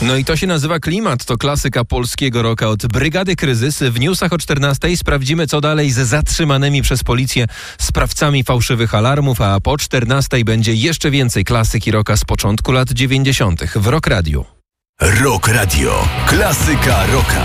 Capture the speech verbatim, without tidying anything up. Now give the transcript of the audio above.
No i to się nazywa Klimat. To klasyka polskiego rocka od Brygady Kryzys. W newsach o czternastej sprawdzimy, co dalej z zatrzymanymi przez policję sprawcami fałszywych alarmów, a po czternastej będzie jeszcze więcej klasyki rocka z początku lat dziewięćdziesiątych w Rock Radio. Rock Radio. Klasyka rocka.